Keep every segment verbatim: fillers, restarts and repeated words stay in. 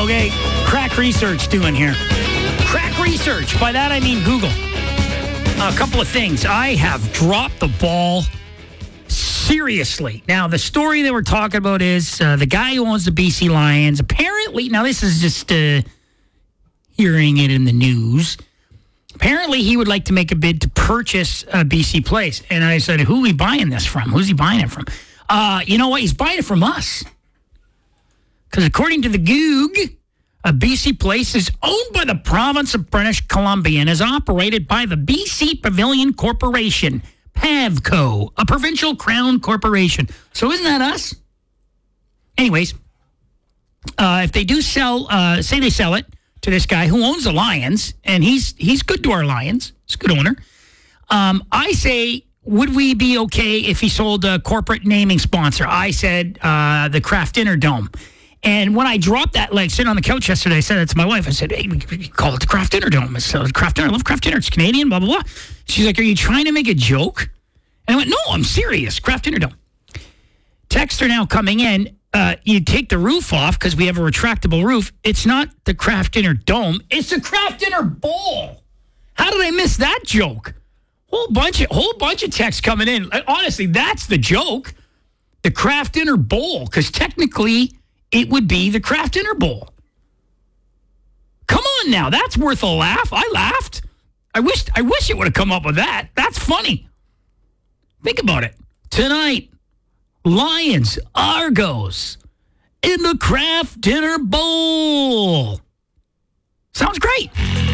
Okay, crack research doing here. Crack research. By that I mean Google. A couple of things. I have dropped the ball seriously. Now, the story that we're talking about is uh, the guy who owns the B C Lions. Apparently, now this is just uh, hearing it in the news. Apparently, he would like to make a bid to purchase a B C Place. And I said, who are we buying this from? Who's he buying it from? Uh, you know what? He's buying it from us. Because according to the Goog, a B C Place is owned by the province of British Columbia and is operated by the B C Pavilion Corporation, PavCo, a provincial crown corporation. So isn't that us? Anyways, uh, if they do sell, uh, say they sell it to this guy who owns the Lions, and he's he's good to our Lions, he's a good owner, um, I say, would we be okay if he sold a corporate naming sponsor? I said uh, the Kraft Dinner Dome. And when I dropped that, like, sitting on the couch yesterday, I said that to my wife. I said, hey, we could call it the Kraft Dinner Dome. It's uh, Kraft Dinner. I love Kraft Dinner. It's Canadian, blah, blah, blah. She's like, are you trying to make a joke? And I went, no, I'm serious. Kraft Dinner Dome. Texts are now coming in. Uh, you take the roof off because we have a retractable roof. It's not the Kraft Dinner Dome. It's the Kraft Dinner Bowl. How did I miss that joke? Whole bunch of whole bunch of texts coming in. Honestly, that's the joke. The Kraft Dinner Bowl, because technically it would be the Kraft Dinner Bowl. Come on now, that's worth a laugh. I laughed. I wish I wish it would have come up with that. That's funny. Think about it. Tonight, Lions, Argos, in the Kraft Dinner Bowl. Sounds great.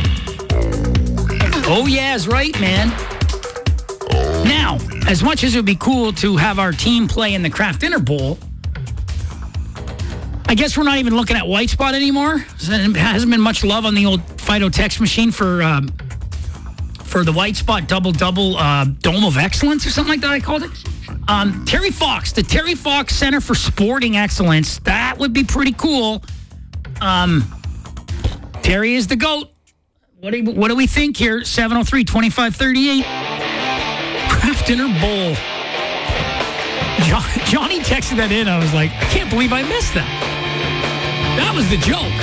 Oh, yeah, is right, man. Now, as much as it would be cool to have our team play in the Kraft Dinner Bowl, I guess we're not even looking at White Spot anymore. There hasn't been much love on the old Fido text machine for um, for the White Spot double-double uh, Dome of Excellence or something like that, I called it. Um, Terry Fox, the Terry Fox Center for Sporting Excellence. That would be pretty cool. Um, Terry is the GOAT. What do, what do we think here? seven oh three, twenty-five thirty-eight. Kraft Dinner Bowl. John, Johnny texted that in. I was like, I can't believe I missed that. That was the joke.